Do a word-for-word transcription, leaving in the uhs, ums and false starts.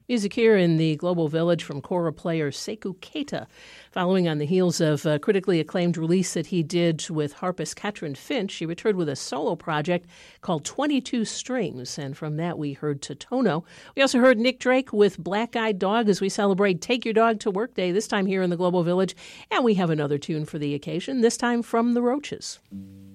Music here in the Global Village from kora player Sekou Keita, following on the heels of a critically acclaimed release that he did with harpist Katrin Finch. He returned with a solo project called twenty-two Strings, and from that we heard Totono. We also heard Nick Drake with Black Eyed Dog as we celebrate Take Your Dog to Work Day, this time here in the Global Village, and we have another tune for the occasion, this time from The Roaches.